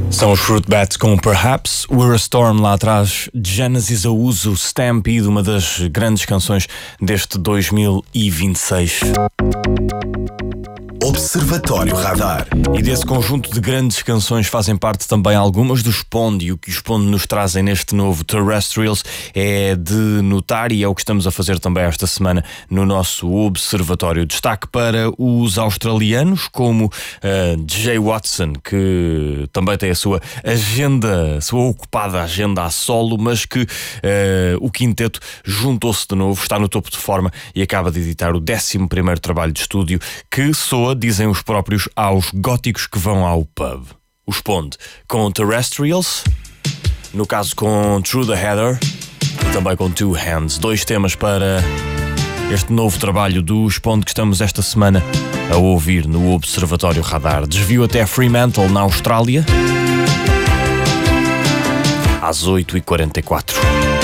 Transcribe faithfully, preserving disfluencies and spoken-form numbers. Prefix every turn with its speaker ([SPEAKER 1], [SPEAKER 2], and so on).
[SPEAKER 1] São os Fruit Bats com Perhaps, We're a Storm lá atrás, Genesis a uso, Stampede, uma das grandes canções deste dois mil e vinte e seis.
[SPEAKER 2] Observatório Radar.
[SPEAKER 1] E desse conjunto de grandes canções fazem parte também algumas do Spond, e o que os Spond nos trazem neste novo Terrestrials é de notar, e é o que estamos a fazer também esta semana no nosso Observatório. Destaque para os australianos, como uh, Jay Watson, que também tem a sua agenda, a sua ocupada agenda a solo, mas que uh, o quinteto juntou-se de novo, está no topo de forma e acaba de editar o décimo primeiro trabalho de estúdio, que soa, dizem os próprios, aos góticos que vão ao pub. O Spond com Terrestrials, no caso com Through the Heather, e também com Two Hands. Dois temas para este novo trabalho do Spond que estamos esta semana a ouvir no Observatório Radar. Desvio até Fremantle, na Austrália, às oito e quarenta e quatro.